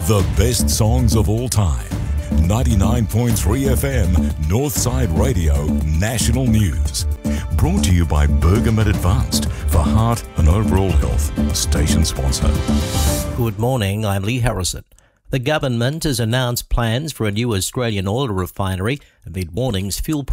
The best songs of all time. 99.3 FM, Northside Radio, National News. Brought to you by Bergamet Advanced for heart and overall health. Station sponsor. Good morning, I'm Lee Harrison. The government has announced plans for a new Australian oil refinery amid warnings fuel